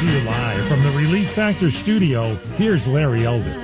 to you live from the Relief Factor studio. Here's Larry Elder.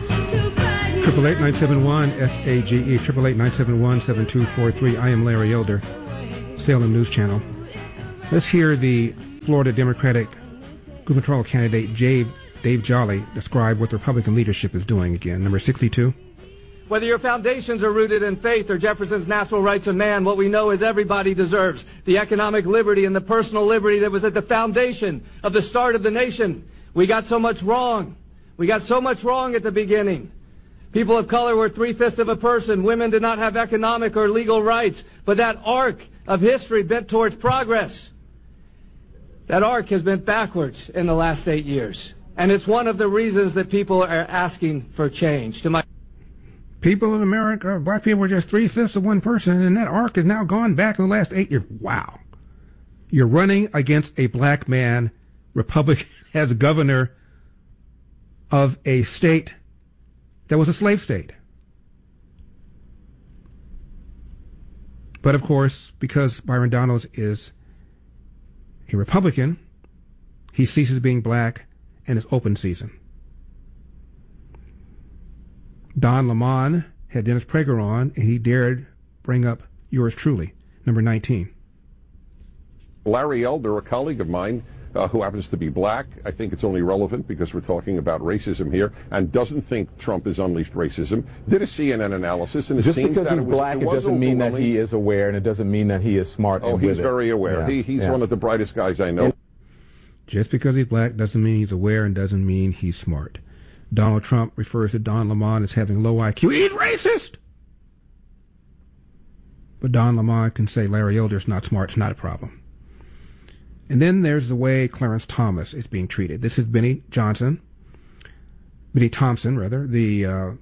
888-971-SAGE, 888-971-7243. I am Larry Elder, Salem News Channel. Let's hear the Florida Democratic gubernatorial candidate Dave Jolly describe what the Republican leadership is doing again. Number 62. Whether your foundations are rooted in faith or Jefferson's natural rights of man, what we know is everybody deserves the economic liberty and the personal liberty that was at the foundation of the start of the nation. We got so much wrong. We got so much wrong at the beginning. People of color were 3/5 of a person. Women did not have economic or legal rights. But that arc of history bent towards progress, that arc has bent backwards in the last 8 years. And it's one of the reasons that people are asking for change. People in America, black people were just 3/5 of one person, and that arc has now gone back in the last 8 years. Wow. You're running against a black man, Republican, as governor of a state that was a slave state. But of course, because Byron Donalds is a Republican, he ceases being black and it's open season. Don Lemon had Dennis Prager on, and he dared bring up yours truly, number 19. Larry Elder, a colleague of mine, who happens to be black, I think it's only relevant because we're talking about racism here, and doesn't think Trump has unleashed racism, did a CNN analysis, and it just seems because that he's black, it doesn't mean that he is aware, and it doesn't mean that he is smart. Oh, he's very aware. Yeah. He's one of the brightest guys I know. Just because he's black doesn't mean he's aware and doesn't mean he's smart. Donald Trump refers to Don Lemon as having low IQ. He's racist! But Don Lemon can say Larry Elder's not smart. It's not a problem. And then there's the way Clarence Thomas is being treated. This is Benny Thompson, the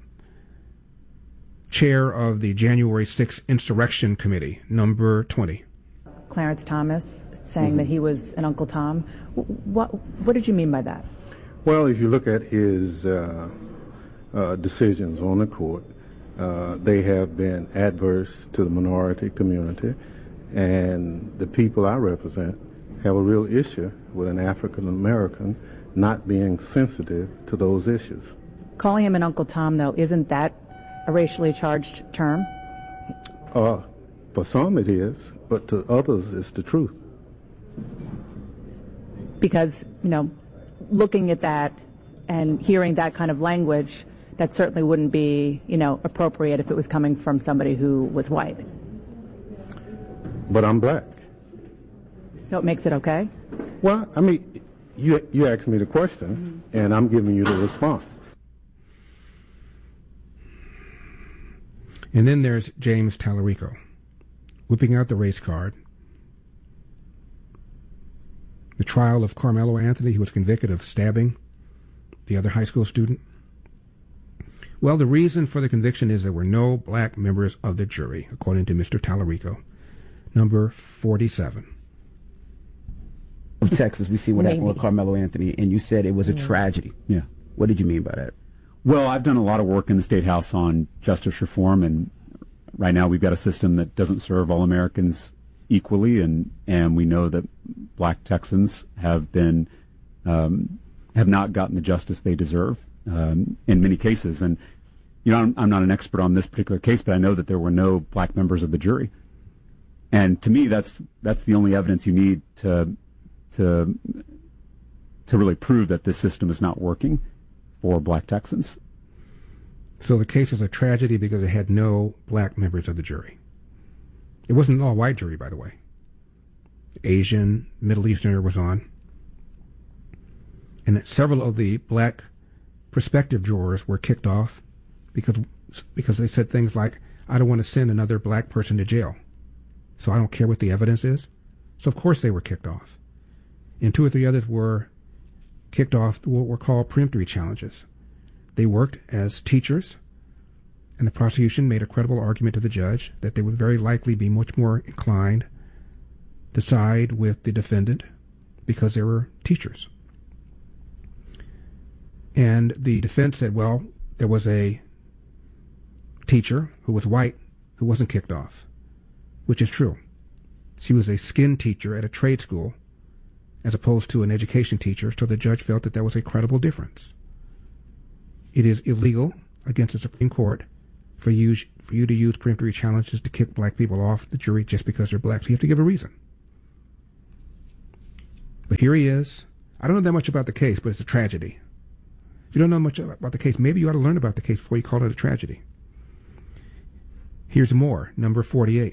chair of the January 6th Insurrection Committee, number 20. Clarence Thomas saying that he was an Uncle Tom. What did you mean by that? Well, if you look at his decisions on the court, they have been adverse to the minority community, and the people I represent have a real issue with an African American not being sensitive to those issues. Calling him an Uncle Tom, though, isn't that a racially charged term? For some it is, but to others it's the truth. Because, looking at that and hearing that kind of language, that certainly wouldn't be, appropriate if it was coming from somebody who was white. But I'm black. So it makes it okay? Well, I mean, you asked me the question, and I'm giving you the response. And then there's James Tallarico, whipping out the race card. The trial of Carmelo Anthony, who was convicted of stabbing the other high school student. Well, the reason for the conviction is there were no black members of the jury, according to Mr. Tallarico. Number 47. Of Texas, we see what happened with Carmelo Anthony, and you said it was a tragedy. Yeah. What did you mean by that? Well, I've done a lot of work in the State House on justice reform, and right now we've got a system that doesn't serve all Americans equally, and we know that black Texans have been have not gotten the justice they deserve in many cases. And I'm not an expert on this particular case, but I know that there were no black members of the jury. And to me, that's the only evidence you need to really prove that this system is not working for black Texans. So the case is a tragedy because it had no black members of the jury. It wasn't an all-white jury, by the way. Asian, Middle Easterner was on. And several of the black prospective jurors were kicked off because they said things like, I don't want to send another black person to jail, so I don't care what the evidence is. So of course they were kicked off. And 2 or 3 others were kicked off what were called peremptory challenges. They worked as teachers, and the prosecution made a credible argument to the judge that they would very likely be much more inclined to side with the defendant because they were teachers. And the defense said, well, there was a teacher who was white who wasn't kicked off, which is true. She was a skin teacher at a trade school, as opposed to an education teacher, so the judge felt that there was a credible difference. It is illegal against the Supreme Court for you to use peremptory challenges to kick black people off the jury just because they're black. So you have to give a reason. But here he is. I don't know that much about the case, but it's a tragedy. If you don't know much about the case, maybe you ought to learn about the case before you call it a tragedy. Here's more, number 48.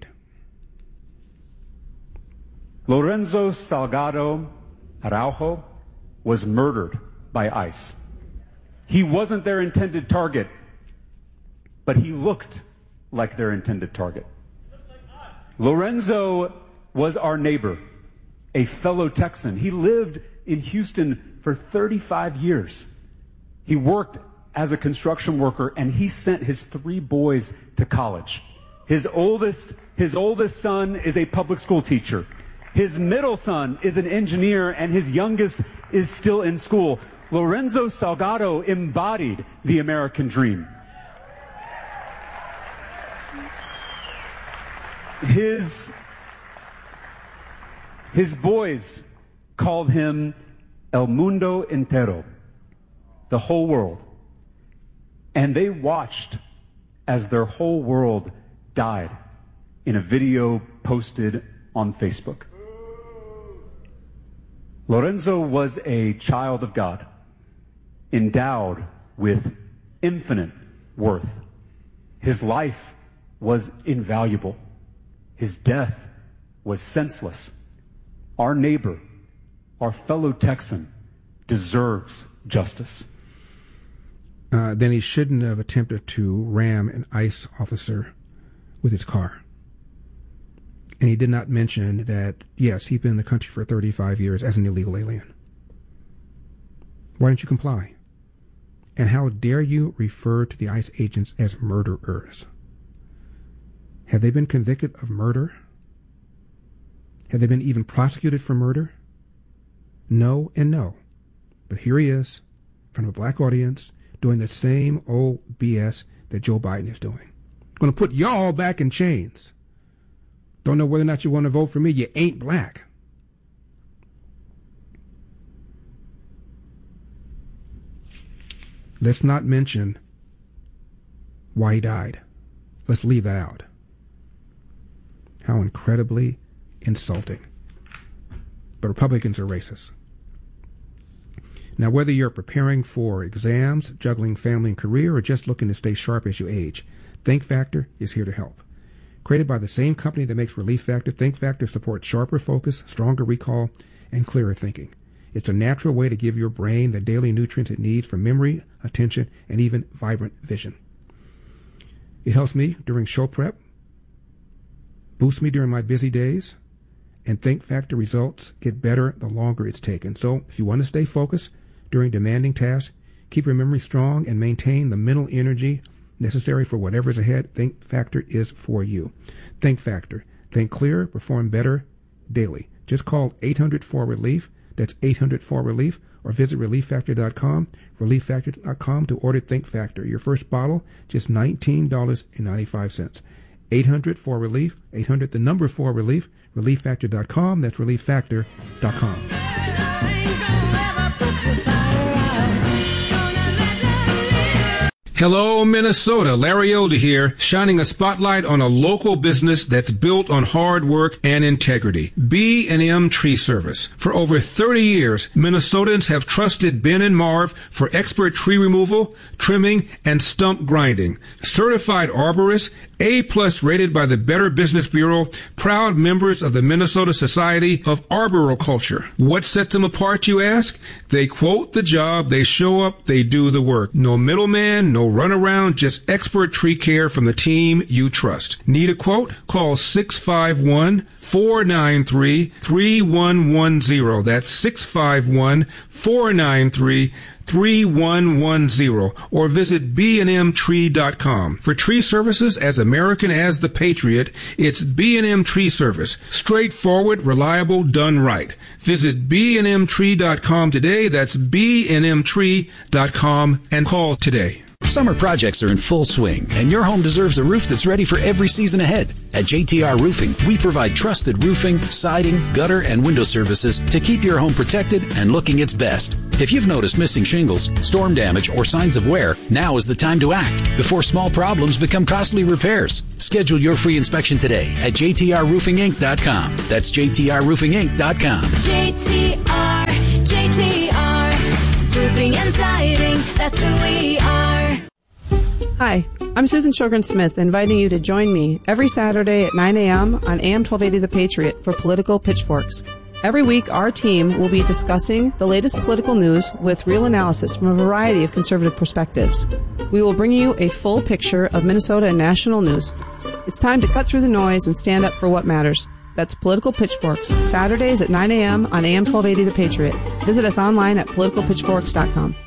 Lorenzo Salgado Araujo was murdered by ICE. He wasn't their intended target, but he looked like their intended target. Lorenzo was our neighbor, a fellow Texan. He lived in Houston for 35 years. He worked as a construction worker, and he sent his 3 boys to college. His oldest son is a public school teacher. His middle son is an engineer, and his youngest is still in school. Lorenzo Salgado embodied the American dream. His boys called him El Mundo Entero, the whole world. And they watched as their whole world died in a video posted on Facebook. Lorenzo was a child of God, endowed with infinite worth. His life was invaluable. His death was senseless. Our neighbor, our fellow Texan, deserves justice. Then he shouldn't have attempted to ram an ICE officer with his car. And he did not mention that, yes, he'd been in the country for 35 years as an illegal alien. Why didn't you comply? And how dare you refer to the ICE agents as murderers? Have they been convicted of murder? Have they been even prosecuted for murder? No and no. But here he is, in front of a black audience, doing the same old BS that Joe Biden is doing. Going to put y'all back in chains. Don't know whether or not you want to vote for me. You ain't black. Let's not mention why he died. Let's leave that out. How incredibly insulting. But Republicans are racist. Now, whether you're preparing for exams, juggling family and career, or just looking to stay sharp as you age, Think Factor is here to help. Created by the same company that makes Relief Factor, Think Factor supports sharper focus, stronger recall, and clearer thinking. It's a natural way to give your brain the daily nutrients it needs for memory, attention, and even vibrant vision. It helps me during show prep, boosts me during my busy days, and Think Factor results get better the longer it's taken. So if you want to stay focused during demanding tasks, keep your memory strong, and maintain the mental energy necessary for whatever's ahead, Think Factor is for you. Think Factor. Think clearer, perform better daily. Just call 800-4-RELIEF. That's 800-4-RELIEF, or visit ReliefFactor.com, ReliefFactor.com to order Think Factor. Your first bottle, just $19.95. 800-4-RELIEF, 800 the number 4-RELIEF, ReliefFactor.com. That's ReliefFactor.com. Hello, Minnesota. Larry Elder here, shining a spotlight on a local business that's built on hard work and integrity. B&M Tree Service. For over 30 years, Minnesotans have trusted Ben and Marv for expert tree removal, trimming, and stump grinding. Certified arborists, A+ rated by the Better Business Bureau, proud members of the Minnesota Society of Arboriculture. What sets them apart, you ask? They quote the job, they show up, they do the work. No middleman, no runaround, just expert tree care from the team you trust. Need a quote? Call 651-493-3110. That's 651-493-3110, or visit bnmtree.com. For tree services as American as the Patriot, it's B&M Tree Service. Straightforward, reliable, done right. Visit bnmtree.com today. That's bnmtree.com, and call today. Summer projects are in full swing, and your home deserves a roof that's ready for every season ahead. At JTR Roofing, we provide trusted roofing, siding, gutter, and window services to keep your home protected and looking its best. If you've noticed missing shingles, storm damage, or signs of wear, now is the time to act before small problems become costly repairs. Schedule your free inspection today at jtrroofinginc.com. That's jtrroofinginc.com. JTR, roofing and siding, that's who we are. Hi, I'm Susan Sjogren-Smith, inviting you to join me every Saturday at 9 a.m. on AM 1280 The Patriot for Political Pitchforks. Every week, our team will be discussing the latest political news with real analysis from a variety of conservative perspectives. We will bring you a full picture of Minnesota and national news. It's time to cut through the noise and stand up for what matters. That's Political Pitchforks, Saturdays at 9 a.m. on AM 1280 The Patriot. Visit us online at politicalpitchforks.com.